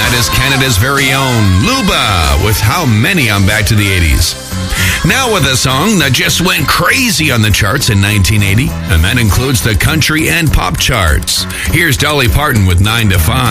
that is Canada's very own Luba with How Many on Back to the 80s. Now with a song that just went crazy on the charts in 1980, and that includes the country and pop charts. Here's Dolly Parton with 9 to 5.